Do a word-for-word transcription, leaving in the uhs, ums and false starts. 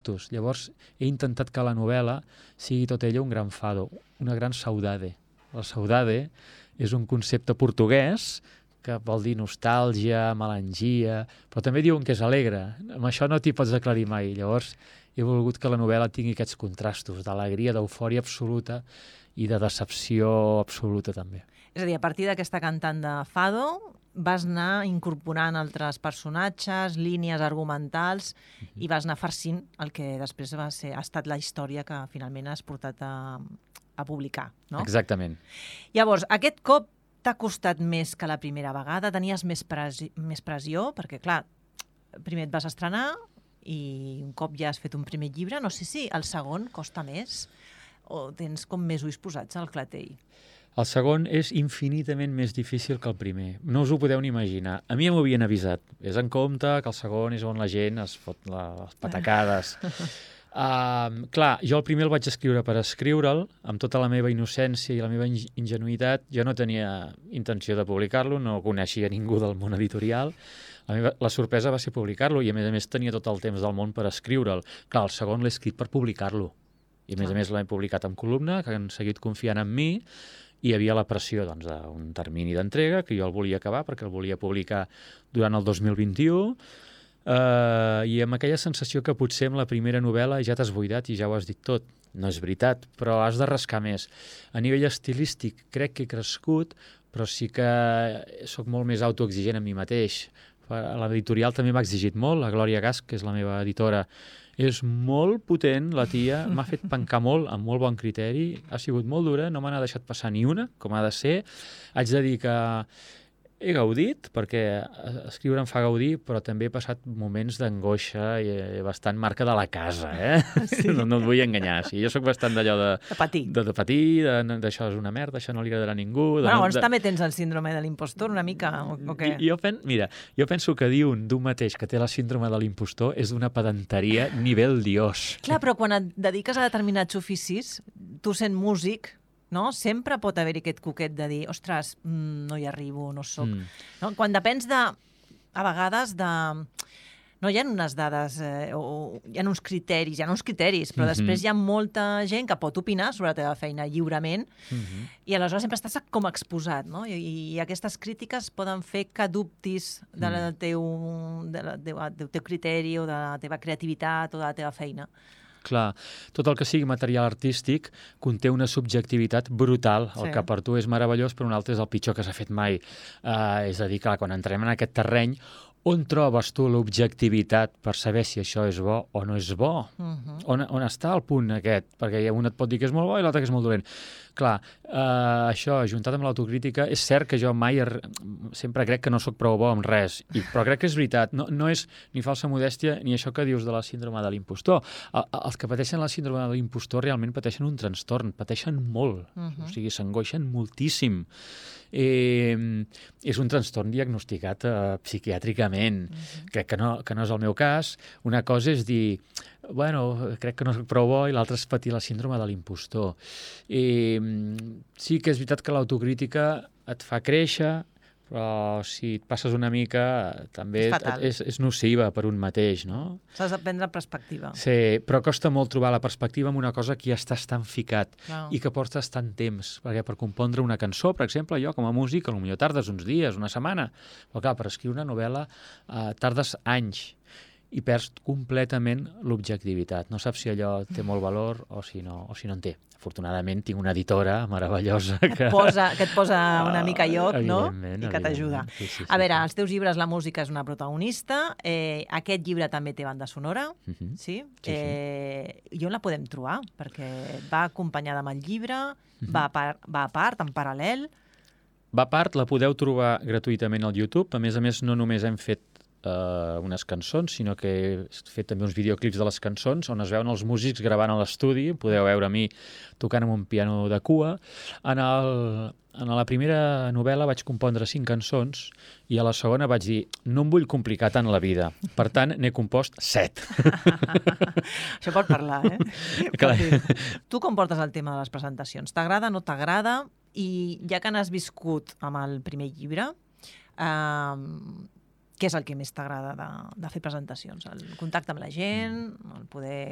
contrastos. Llavors he intentat que la novel·la sigui tot ella un gran fado, una gran saudade. La saudade és un concepte portuguès que vol dir nostàlgia, melangia, però també diuen que és alegre. Amb això no t'hi pots aclarir mai. Llavors he volgut que la novel·la tingui aquests contrastos d'alegria, d'eufòria absoluta i de decepció absoluta també. És a dir, a partir d'aquesta cantant de fado vas anar incorporant altres personatges, línies argumentals, mm-hmm. i vas anar farcint el que després va ser, ha estat la història que finalment has portat a, a publicar, no? Exactament. Llavors, aquest cop t'ha costat més que la primera vegada? Tenies més, pressió, més pressió? Perquè, clar, primer et vas estrenar i un cop ja has fet un primer llibre, no sé si el segon costa més o tens com més ulls posats al clatell. El segon és infinitament més difícil que el primer. No us ho podeu ni imaginar. A mi m'ho havien avisat. És en compte que el segon és on la gent es fot la, les patacades. uh, clar, jo el primer el vaig escriure per escriure'l, amb tota la meva innocència i la meva ingenuïtat. Jo no tenia intenció de publicar-lo, no coneixia ningú del món editorial. La, meva, la sorpresa va ser publicar-lo i, a més a més, tenia tot el temps del món per escriure'l. Clar, el segon l'he escrit per publicar-lo. I, a més a més, l'he publicat en columna, que han seguit confiant en mi, i hi havia la pressió doncs, d'un termini d'entrega que jo el volia acabar perquè el volia publicar durant el dos mil vint-i-u, eh, i amb aquella sensació que potser amb la primera novel·la ja t'has buidat i ja ho has dit tot. No és veritat, però has de rascar més. A nivell estilístic crec que he crescut, però sí que sóc molt més autoexigent amb mi mateix. L'editorial també m'ha exigit molt, la Glòria Gas, que és la meva editora, és molt potent, la tia, m'ha fet pencar molt, amb molt bon criteri, ha sigut molt dura, no me n'ha deixat passar ni una, com ha de ser. Haig de dir que he gaudit, perquè escriure em fa gaudir, però també he passat moments d'angoixa i bastant marca de la casa, eh? Sí. No, no et vull enganyar. Sí, jo sóc bastant d'allò de... De patir. De, de patir, d'això és una merda, això no li agradarà a ningú... De, bueno, llavors de... també tens el síndrome de l'impostor una mica, o, o què? Jo pen, mira, jo penso que dir un d'un mateix que té la síndrome de l'impostor és d'una pedanteria nivell dios. Clar, però quan et dediques a determinats oficis, tu sent músic, no? Sempre pot haver-hi aquest coquet de dir ostres, mm, no hi arribo, no soc. Mm. No? Quan depens de, a vegades, de... No, hi ha unes dades, eh, o hi ha uns criteris, hi ha uns criteris, però mm-hmm. després hi ha molta gent que pot opinar sobre la teva feina lliurement, mm-hmm. i aleshores sempre estàs com exposat, no? I, i aquestes crítiques poden fer que dubtis de la, del, teu, de la, de, del teu criteri o de la teva creativitat o de la teva feina. Clar, tot el que sigui material artístic conté una subjectivitat brutal. El sí. que per tu és meravellós, per un altre és el pitjor que s'ha fet mai. Uh, és a dir, clar, quan entrem en aquest terreny, on trobes tu l'objectivitat per saber si això és bo o no és bo? Uh-huh. on, on està el punt aquest? Perquè un et pot dir que és molt bo i l'altre que és molt dolent. Clar, eh, això, ajuntat amb l'autocrítica, és cert que jo mai er... sempre crec que no sóc prou bo amb res, I, però crec que és veritat. No, no és ni falsa modèstia ni això que dius de la síndrome de l'impostor. El, els que pateixen la síndrome de l'impostor realment pateixen un trastorn, pateixen molt, uh-huh. o sigui, s'angoixen moltíssim. Eh, és un trastorn diagnosticat eh, psiquiàtricament. Uh-huh. Crec que no, que no és el meu cas. Una cosa és dir, bueno, crec que no soc prou bo, i l'altra és patir la síndrome de l'impostor. Eh, sí que és veritat que l'autocrítica et fa créixer, però si et passes una mica també és, és, és nociva per un mateix, no? S'has de prendre perspectiva. Sí, però costa molt trobar la perspectiva en una cosa que ja estàs tan ficat no. i que portes tant temps, perquè per compondre una cançó, per exemple, jo com a músic, potser tardes uns dies, una setmana, però clar, per escriure una novel·la eh, tardes anys i perds completament l'objectivitat. No saps si allò té molt valor o si no, o si no en té. Afortunadament tinc una editora meravellosa que... Que et posa, que et posa una mica a lloc, no? I que t'ajuda. Sí, sí, sí, a veure, sí. als teus llibres la música és una protagonista. Eh, aquest llibre també té banda sonora, uh-huh. sí? Sí, eh, I on la podem trobar? Perquè va acompanyada amb el llibre, uh-huh. va, a part, va a part, en paral·lel. Va a part, la podeu trobar gratuïtament al YouTube. A més a més, no només hem fet Uh, unes cançons, sinó que he fet també uns videoclips de les cançons on es veuen els músics gravant a l'estudi. Podeu veure a mi tocant amb un piano de cua. En, el, en la primera novel·la vaig compondre cinc cançons i a la segona vaig dir, no em vull complicar tant la vida. Per tant, n'he compost set. Això pot parlar, eh? Clar. Tu com portes el tema de les presentacions? T'agrada, no t'agrada? I ja que n'has viscut amb el primer llibre, eh, què és el que més t'agrada de, de fer presentacions? El contacte amb la gent, el poder